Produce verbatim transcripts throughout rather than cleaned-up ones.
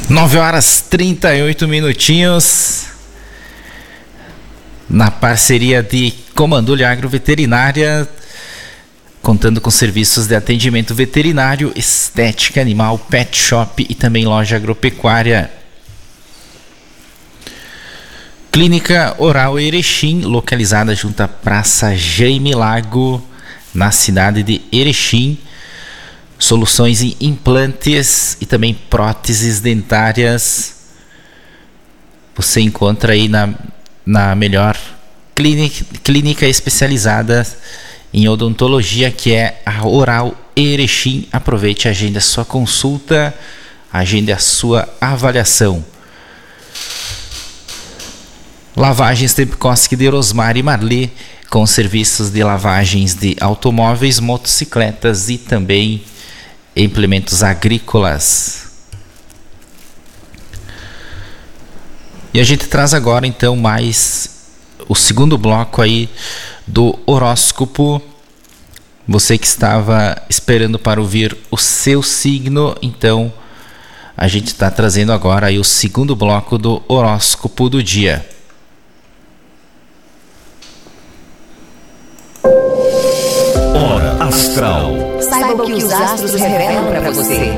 nove horas e trinta e oito minutinhos. Na parceria de Comandulho Agroveterinária, contando com serviços de atendimento veterinário, estética animal, pet shop e também loja agropecuária. Clínica Oral Erechim, localizada junto à Praça Jaime Lago, na cidade de Erechim. Soluções em implantes e também próteses dentárias. Você encontra aí na, na melhor clínica, clínica especializada em odontologia, que é a Oral Erechim. Aproveite e agende a sua consulta, agende a sua avaliação. Lavagens Tempkoski de Rosmar e Marli, com serviços de lavagens de automóveis, motocicletas e também implementos agrícolas. E a gente traz agora então mais o segundo bloco aí do horóscopo. Você que estava esperando para ouvir o seu signo, então a gente está trazendo agora aí o segundo bloco do horóscopo do dia. Hora Astral. Saiba o que os astros revelam para você.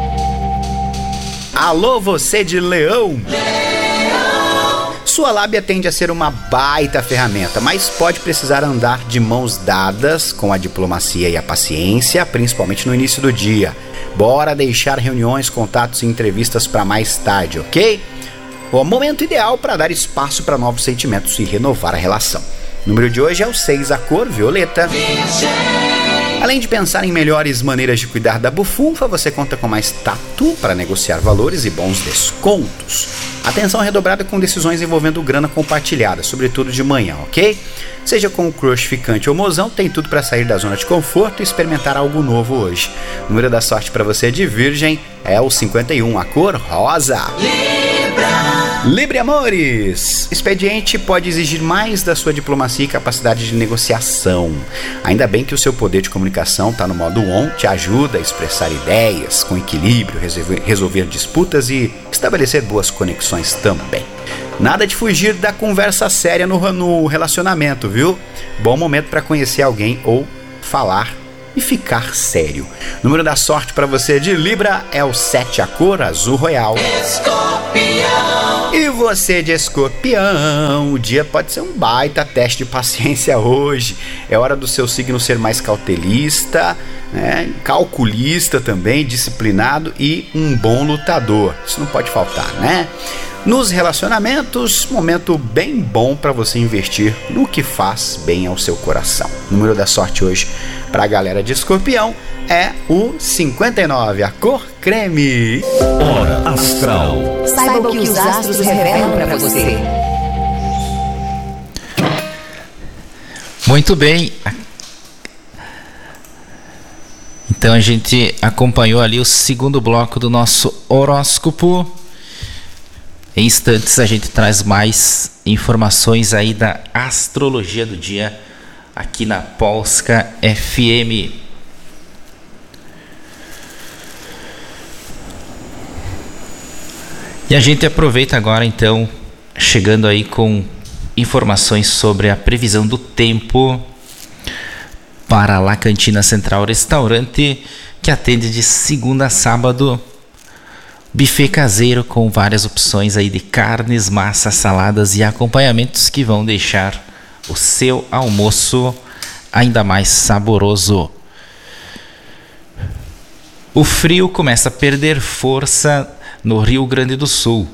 Alô, você de Leão! Leão! Sua lábia tende a ser uma baita ferramenta, mas pode precisar andar de mãos dadas com a diplomacia e a paciência, principalmente no início do dia. Bora deixar reuniões, contatos e entrevistas para mais tarde, ok? O momento ideal para dar espaço para novos sentimentos e renovar a relação. O número de hoje é o seis, a cor violeta. Além de pensar em melhores maneiras de cuidar da bufunfa, você conta com mais tato para negociar valores e bons descontos. Atenção redobrada com decisões envolvendo grana compartilhada, sobretudo de manhã, ok? Seja com o crush ficante ou mozão, tem tudo para sair da zona de conforto e experimentar algo novo hoje. O número da sorte para você de Virgem é o cinquenta e um, a cor rosa. Libra! Libre Amores! Expediente pode exigir mais da sua diplomacia e capacidade de negociação. Ainda bem que o seu poder de comunicação está no modo on, te ajuda a expressar ideias com equilíbrio, resolver, resolver disputas e estabelecer boas conexões também. Nada de fugir da conversa séria no, no relacionamento, viu? Bom momento para conhecer alguém ou falar e ficar sério. O número da sorte para você de Libra é o sete, a cor azul royal. Escorpião! E você de Escorpião, o dia pode ser um baita teste de paciência hoje. É hora do seu signo ser mais cautelista, né? Calculista também, disciplinado e um bom lutador. Isso não pode faltar, né? Nos relacionamentos, momento bem bom para você investir no que faz bem ao seu coração. O número da sorte hoje para a galera de Escorpião é o cinquenta e nove, a cor creme. Hora Astral. Saiba o que os astros revelam para você. Muito bem. Então a gente acompanhou ali o segundo bloco do nosso horóscopo. Em instantes a gente traz mais informações aí da astrologia do dia aqui na Polska F M. E a gente aproveita agora então, chegando aí com informações sobre a previsão do tempo para a La Cantina Central Restaurante, que atende de segunda a sábado. Buffet caseiro com várias opções aí de carnes, massas, saladas e acompanhamentos que vão deixar o seu almoço ainda mais saboroso. O frio começa a perder força no Rio Grande do Sul.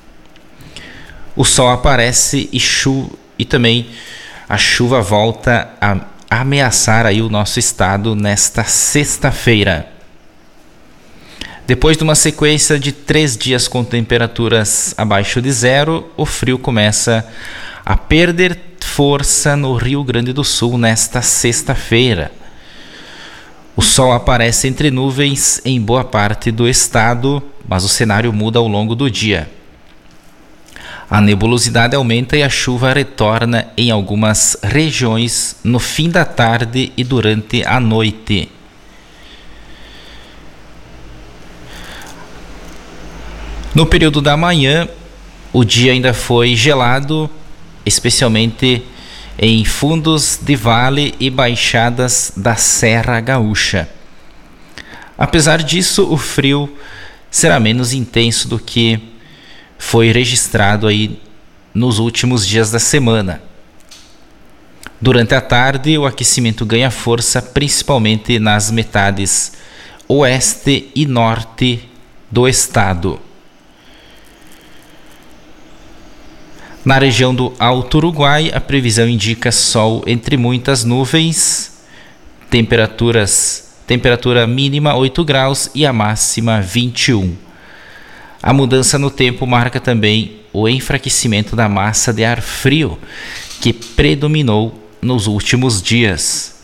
O sol aparece e, chu- e também a chuva volta a ameaçar aí o nosso estado nesta sexta-feira. Depois de uma sequência de três dias com temperaturas abaixo de zero, o frio começa a perder força no Rio Grande do Sul nesta sexta-feira. O sol aparece entre nuvens em boa parte do estado, mas o cenário muda ao longo do dia. A nebulosidade aumenta e a chuva retorna em algumas regiões no fim da tarde e durante a noite. No período da manhã, o dia ainda foi gelado, especialmente em fundos de vale e baixadas da Serra Gaúcha. Apesar disso, o frio será menos intenso do que foi registrado aí nos últimos dias da semana. Durante a tarde, o aquecimento ganha força principalmente nas metades oeste e norte do estado. Na região do Alto Uruguai, a previsão indica sol entre muitas nuvens, temperaturas, temperatura mínima oito graus e a máxima vinte e um. A mudança no tempo marca também o enfraquecimento da massa de ar frio que predominou nos últimos dias.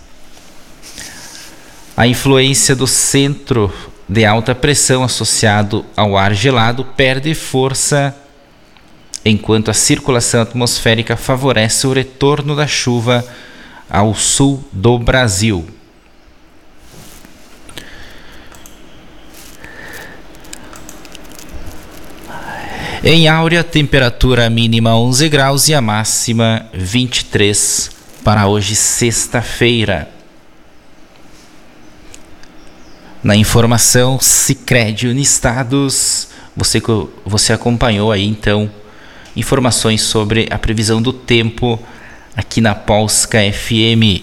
A influência do centro de alta pressão associado ao ar gelado perde força, enquanto a circulação atmosférica favorece o retorno da chuva ao sul do Brasil. Em Áurea, temperatura mínima onze graus e a máxima vinte e três para hoje, sexta-feira. Na informação Sicredi Unistados, você, você acompanhou aí então informações sobre a previsão do tempo aqui na Polska F M.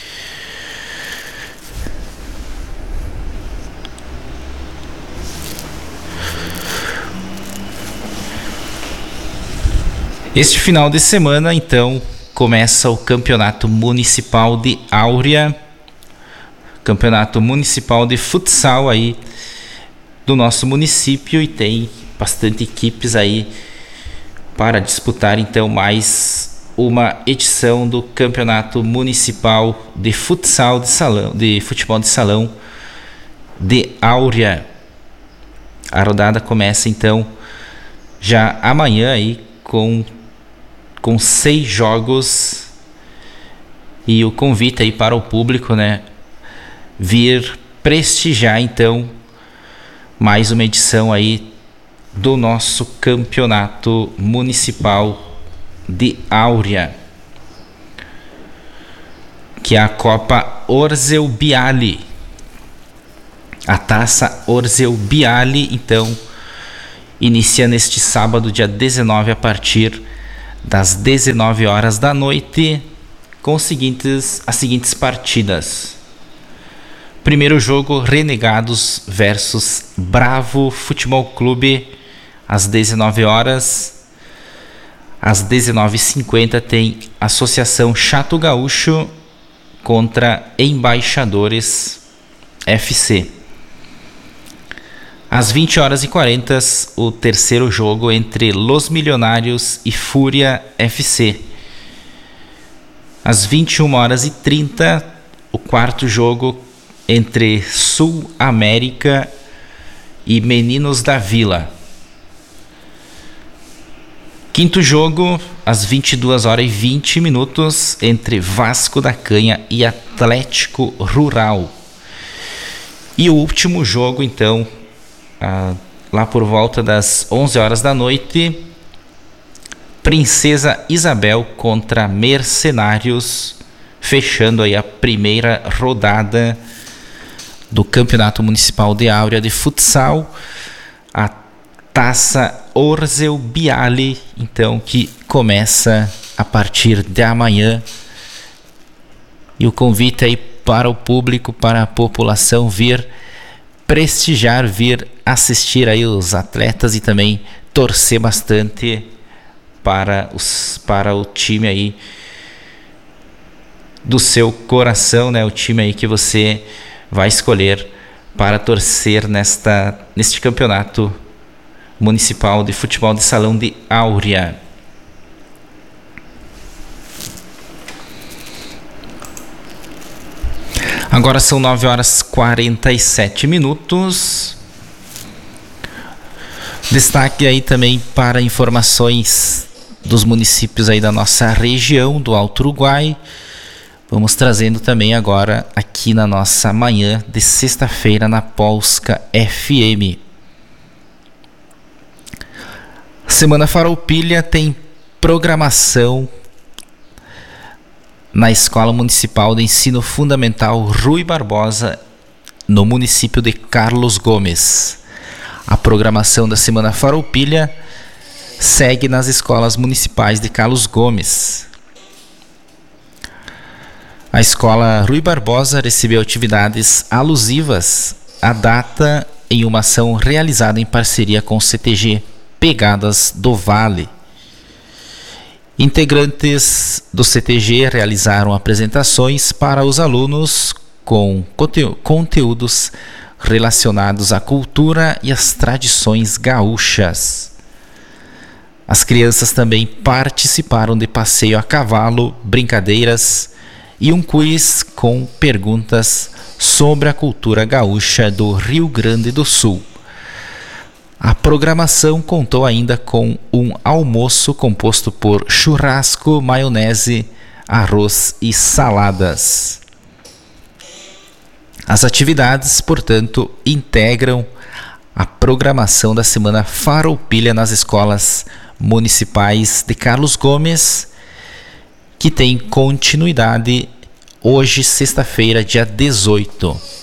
Este final de semana, então, começa o Campeonato Municipal de Áurea, Campeonato Municipal de Futsal aí do nosso município, e tem bastante equipes aí para disputar então mais uma edição do Campeonato Municipal de Futsal de Salão, de Futebol de Salão de Áurea. A rodada começa então já amanhã aí com com seis jogos, e o convite aí para o público, né, vir prestigiar então mais uma edição aí do nosso Campeonato Municipal de Áurea, que é a Copa Orzel Bialy, a Taça Orzel Bialy. Então inicia neste sábado, dia dezenove, a partir das dezenove horas da noite, com os seguintes, as seguintes partidas. Primeiro jogo, Renegados versus Bravo Futebol Clube, às dezenove horas. Às dezenove e cinquenta tem Associação Chato Gaúcho contra Embaixadores F C. Às vinte horas e quarenta, o terceiro jogo entre Los Milionários e Fúria F C. Às vinte e uma horas e trinta, o quarto jogo entre Sul América e Meninos da Vila. Quinto jogo, às vinte e duas horas e vinte minutos, entre Vasco da Canha e Atlético Rural. E o último jogo, então, ah, lá por volta das onze horas da noite, Princesa Isabel contra Mercenários, fechando aí a primeira rodada do Campeonato Municipal de Áurea de Futsal, a Taça Orzel Bialy, então, que começa a partir de amanhã. E o convite aí para o público, para a população vir prestigiar, vir assistir aí os atletas e também torcer bastante para, os, para o time aí do seu coração, né? O time aí que você vai escolher para torcer nesta, neste campeonato municipal de futebol de salão de Áurea. Agora são nove horas e quarenta e sete minutos. Destaque aí também para informações dos municípios aí da nossa região do Alto Uruguai. Vamos trazendo também agora aqui na nossa manhã de sexta-feira na Polska F M. Semana Farroupilha tem programação na Escola Municipal de Ensino Fundamental Rui Barbosa, no município de Carlos Gomes. A programação da Semana Farroupilha segue nas escolas municipais de Carlos Gomes. A Escola Rui Barbosa recebeu atividades alusivas à data em uma ação realizada em parceria com o C T G Pegadas do Vale. Integrantes do C T G realizaram apresentações para os alunos com conte- conteúdos relacionados à cultura e às tradições gaúchas. As crianças também participaram de passeio a cavalo, brincadeiras e um quiz com perguntas sobre a cultura gaúcha do Rio Grande do Sul. A programação contou ainda com um almoço composto por churrasco, maionese, arroz e saladas. As atividades, portanto, integram a programação da Semana Farroupilha nas escolas municipais de Carlos Gomes, que tem continuidade hoje, sexta-feira, dia dezoito.